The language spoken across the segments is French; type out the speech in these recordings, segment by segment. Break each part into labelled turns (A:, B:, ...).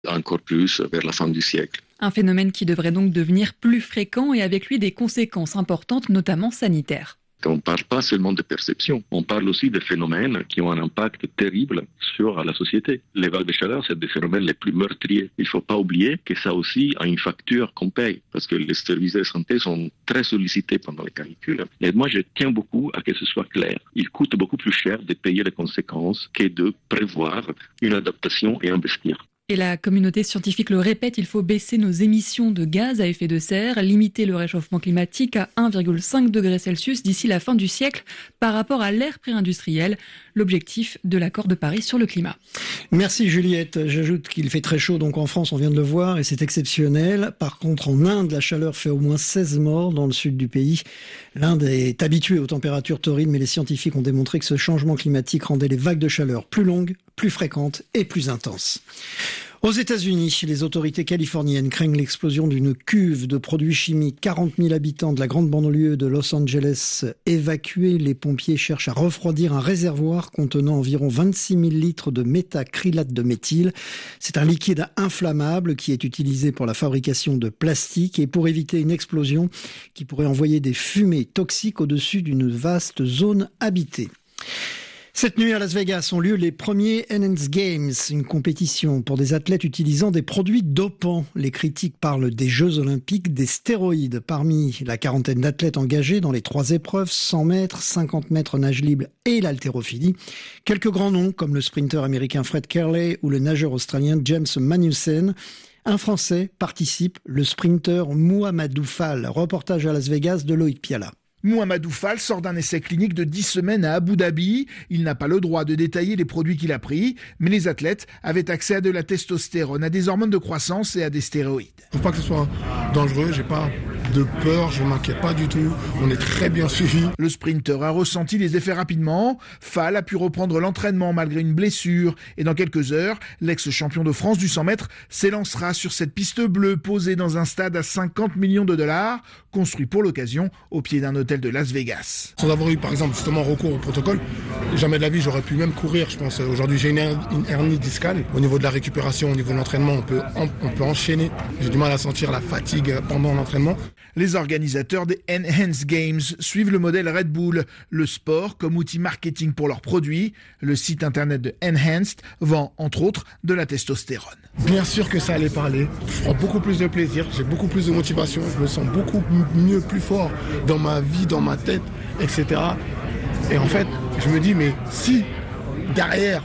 A: encore plus vers la fin du siècle.
B: Un phénomène qui devrait donc devenir plus fréquent et avec lui des conséquences importantes, notamment sanitaires.
A: On ne parle pas seulement de perception, on parle aussi de phénomènes qui ont un impact terrible sur la société. Les vagues de chaleur, c'est des phénomènes les plus meurtriers. Il ne faut pas oublier que ça aussi a une facture qu'on paye, parce que les services de santé sont très sollicités pendant les canicules. Et moi, je tiens beaucoup à que ce soit clair. Il coûte beaucoup plus cher de payer les conséquences que de prévoir une adaptation et investir.
B: Et la communauté scientifique le répète, il faut baisser nos émissions de gaz à effet de serre, limiter le réchauffement climatique à 1,5 degré Celsius d'ici la fin du siècle par rapport à l'ère pré-industrielle, l'objectif de l'accord de Paris sur le climat.
C: Merci Juliette. J'ajoute qu'il fait très chaud donc en France, on vient de le voir, et c'est exceptionnel. Par contre, en Inde, la chaleur fait au moins 16 morts dans le sud du pays. L'Inde est habituée aux températures torrides, mais les scientifiques ont démontré que ce changement climatique rendait les vagues de chaleur plus longues, plus fréquentes et plus intenses. Aux États-Unis, les autorités californiennes craignent l'explosion d'une cuve de produits chimiques. 40 000 habitants de la grande banlieue de Los Angeles évacués. Les pompiers cherchent à refroidir un réservoir contenant environ 26 000 litres de méthacrylate de méthyle. C'est un liquide inflammable qui est utilisé pour la fabrication de plastique et pour éviter une explosion qui pourrait envoyer des fumées toxiques au-dessus d'une vaste zone habitée. Cette nuit à Las Vegas ont lieu les premiers Enhanced Games, une compétition pour des athlètes utilisant des produits dopants. Les critiques parlent des Jeux Olympiques, des stéroïdes. Parmi la quarantaine d'athlètes engagés dans les 3 épreuves, 100 mètres, 50 mètres nage libre et l'haltérophilie, quelques grands noms comme le sprinter américain Fred Kerley ou le nageur australien James Magnussen. Un Français participe, le sprinter Mouhamadou Fall. Reportage à Las Vegas de Loïc Piala.
D: Mouhamadou Fall sort d'un essai clinique de 10 semaines à Abu Dhabi. Il n'a pas le droit de détailler les produits qu'il a pris, mais les athlètes avaient accès à de la testostérone, à des hormones de croissance et à des stéroïdes.
E: Faut pas que ce soit dangereux, j'ai pas de peur, je m'inquiète pas du tout, on est très bien suivi.
D: Le sprinter a ressenti les effets rapidement. Fall a pu reprendre l'entraînement malgré une blessure et dans quelques heures, l'ex-champion de France du 100 mètres s'élancera sur cette piste bleue posée dans un stade à 50 millions de dollars, construit pour l'occasion au pied d'un hôtel de Las Vegas.
E: Sans avoir eu par exemple justement recours au protocole, jamais de la vie j'aurais pu même courir, je pense. Aujourd'hui j'ai une hernie discale. Au niveau de la récupération, au niveau de l'entraînement, on peut enchaîner. J'ai du mal à sentir la fatigue pendant l'entraînement.
D: Les organisateurs des Enhanced Games suivent le modèle Red Bull, le sport comme outil marketing pour leurs produits. Le site internet de Enhanced vend entre autres de la testostérone.
E: Bien sûr que ça allait parler, je prends beaucoup plus de plaisir, j'ai beaucoup plus de motivation, je me sens beaucoup mieux, plus fort dans ma vie, dans ma tête, etc. Et en fait, je me dis, mais si derrière,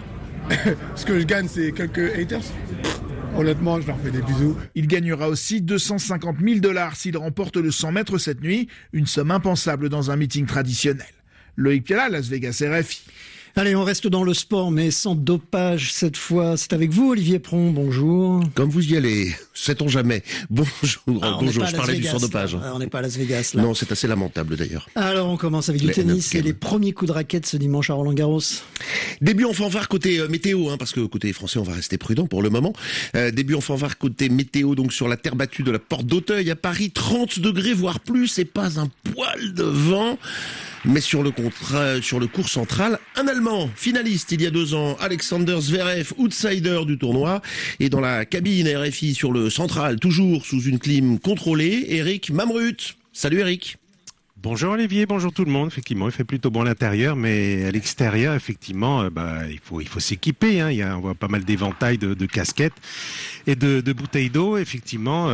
E: ce que je gagne, c'est quelques haters, honnêtement, je leur fais des bisous.
D: Il gagnera aussi 250 000 $ s'il remporte le 100 mètres cette nuit, une somme impensable dans un meeting traditionnel. Loïc Piala, Las Vegas, RFI.
C: Allez, on reste dans le sport, mais sans dopage cette fois. C'est avec vous, Olivier Pron. Bonjour.
F: Comme vous y allez, sait-on jamais. Bonjour, bonjour. Je parlais du sans dopage.
C: On n'est pas à Las Vegas, là.
F: Non, c'est assez lamentable d'ailleurs.
C: Alors, on commence avec du tennis et les premiers coups de raquette ce dimanche à Roland-Garros.
F: Début en fanfare côté météo, parce que côté français, on va rester prudent pour le moment. Début en fanfare côté météo, donc sur la terre battue de la Porte d'Auteuil à Paris, 30 degrés, voire plus, et pas un poil de vent. Mais sur le court central, un Allemand, finaliste il y a 2 ans, Alexander Zverev, outsider du tournoi. Et dans la cabine RFI sur le central, toujours sous une clim contrôlée, Eric Mamrut. Salut Eric.
G: Bonjour Olivier, bonjour tout le monde. Effectivement, il fait plutôt bon à l'intérieur, mais à l'extérieur, effectivement, il faut s'équiper. On voit pas mal d'éventails de casquettes et de bouteilles d'eau. Effectivement,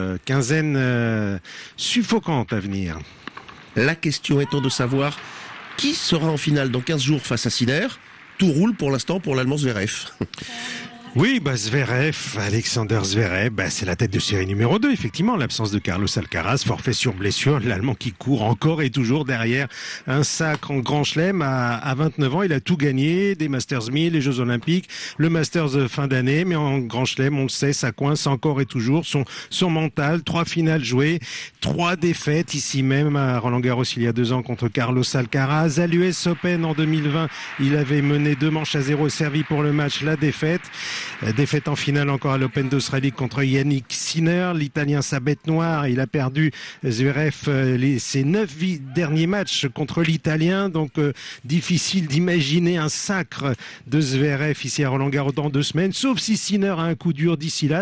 G: quinzaine suffocante à venir.
F: La question étant de savoir qui sera en finale dans 15 jours face à Sinner. Tout roule pour l'instant pour l'Allemand Zverev.
G: Oui, Zverev, Alexander Zverev, c'est la tête de série numéro 2, effectivement. L'absence de Carlos Alcaraz, forfait sur blessure, l'Allemand qui court encore et toujours derrière un sacre en Grand Chelem. À 29 ans, il a tout gagné, des Masters 1000, les Jeux Olympiques, le Masters fin d'année, mais en Grand Chelem, on le sait, ça coince encore et toujours. Son mental, 3 finales jouées, 3 défaites, ici même à Roland-Garros il y a 2 ans contre Carlos Alcaraz. À l'US Open en 2020, il avait mené 2 manches à 0, servi pour le match, la défaite. Défaite en finale encore à l'Open d'Australie contre Yannick Sinner. L'Italien, sa bête noire, il a perdu Zverev ses 9 derniers matchs contre l'Italien. Donc difficile d'imaginer un sacre de Zverev ici à Roland-Garros dans 2 semaines, sauf si Sinner a un coup dur d'ici là.